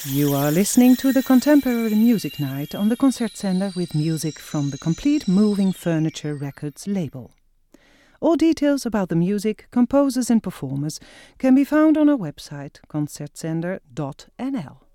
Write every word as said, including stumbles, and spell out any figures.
You are listening to the Contemporary Music Night on the Concertzender with music from the Complete Moving Furniture Records label. All details about the music, composers and performers can be found on our website concertzender dot n l.